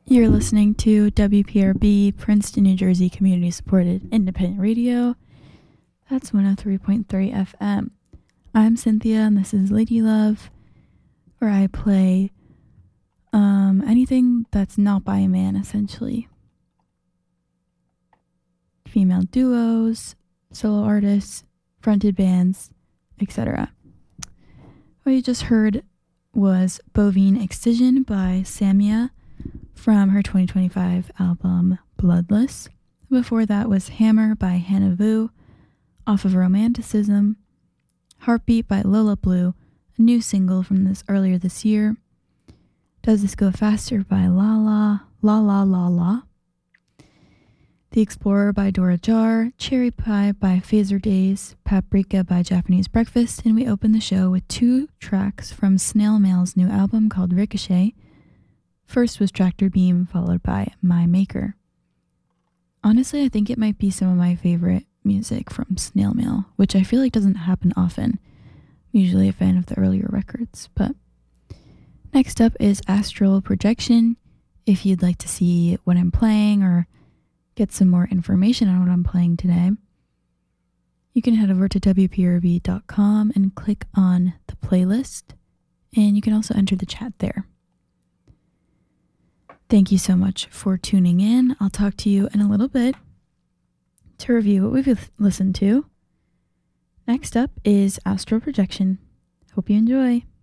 You're listening to WPRB, Princeton, New Jersey Community Supported Independent Radio. That's 103.3 FM. I'm Cynthia, and this is Lady Love, where I play anything that's not by a man, essentially. Female duos, solo artists, fronted bands, etc. What you just heard was Bovine Excision by Samia from her 2025 album Bloodless. Before that was Hammer by Hannah Vu off of Romanticism. Heartbeat by Lola Blue, a new single from earlier this year. Does This Go Faster by La La La La La. The Explorer by Dora Jar, Cherry Pie by Phaser Days, Paprika by Japanese Breakfast, and we open the show with two tracks from Snail Mail's new album called Ricochet. First was Tractor Beam, followed by My Maker. Honestly, I think it might be some of my favorite music from Snail Mail, which I feel like doesn't happen often. I'm usually a fan of the earlier records, but next up is Astral Projection. If you'd like to see what I'm playing or get some more information on what I'm playing today, you can head over to WPRB.com and click on the playlist, and you can also enter the chat there. Thank you so much for tuning in. I'll talk to you in a little bit to review what we've listened to. Next up is Astral Projection. Hope you enjoy.